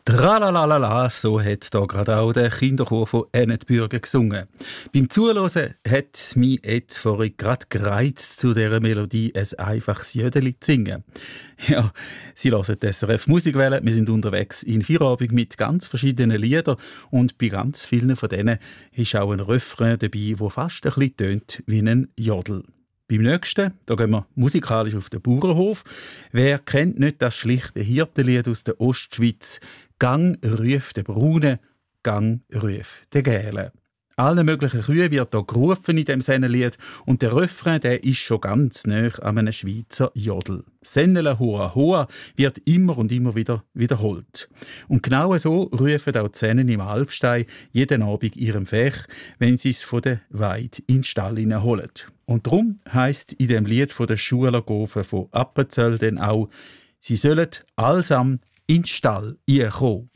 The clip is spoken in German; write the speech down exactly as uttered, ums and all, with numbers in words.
Tralalala, so hat da gerade auch der Kinderchor von Ennetbürgen gesungen. Beim Zuhören hat mich jetzt vorhin gerade gereizt, zu dieser Melodie ein einfaches Jödeli zu singen. Ja, Sie hören die S R F Musikwelle. Wir sind unterwegs in Feierabend mit ganz verschiedenen Liedern und bei ganz vielen von denen ist auch ein Refrain dabei, der fast ein bisschen tönt wie ein Jodel. Beim nächsten, da gehen wir musikalisch auf den Bauernhof. Wer kennt nicht das schlichte Hirtenlied aus der Ostschweiz? «Gang rüf den Braunen, Gang rüf den Gälen». Alle möglichen Kühe wird hier gerufen in diesem Sennenlied und der Refrain der ist schon ganz nah an einem Schweizer Jodel. «Sennele hoa hoa» wird immer und immer wieder wiederholt. Und genau so rufen auch die Sennen im Alpstein jeden Abend ihrem Fech, wenn sie es von der Weide in den Stall holen. Und darum heisst in dem Lied von der Schulergofen von Appenzell dann auch, sie sollen allsam in den Stall kommen.